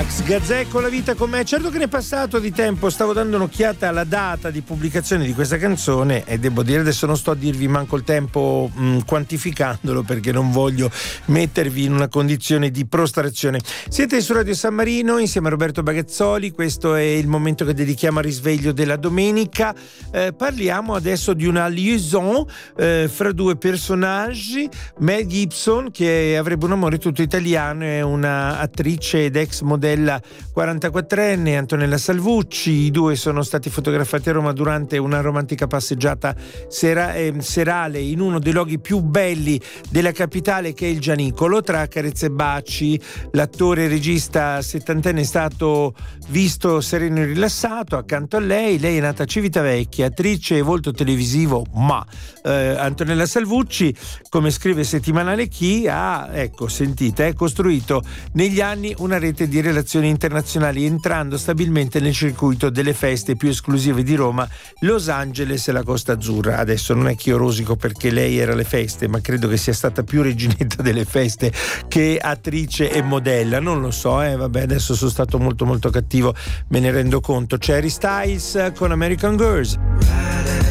Max Gazzè con La vita con me. Certo che ne è passato di tempo, stavo dando un'occhiata alla data di pubblicazione di questa canzone e devo dire, adesso non sto a dirvi manco il tempo quantificandolo, perché non voglio mettervi in una condizione di prostrazione. Siete su Radio San Marino insieme a Roberto Bagazzoli, questo è il momento che dedichiamo al risveglio della domenica. Parliamo adesso di una liaison fra due personaggi. Mel Gibson, che avrebbe un amore tutto italiano, è una attrice ed ex modella 44enne, Antonella Salvucci. I due sono stati fotografati a Roma durante una romantica passeggiata serale in uno dei luoghi più belli della capitale, che è il Gianicolo. Tra carezze e baci, l'attore e regista settantenne è stato visto sereno e rilassato accanto a lei. Lei è nata a Civitavecchia, attrice e volto televisivo, ma Antonella Salvucci, come scrive il settimanale Chi, ha, ecco, sentite, costruito negli anni una rete di relazioni internazionali, entrando stabilmente nel circuito delle feste più esclusive di Roma, Los Angeles e la Costa Azzurra. Adesso non è che io rosico perché lei era alle feste, ma credo che sia stata più reginetta delle feste che attrice e modella, non lo so, vabbè, adesso sono stato molto molto cattivo, me ne rendo conto. C'è Harry Styles con American Girls.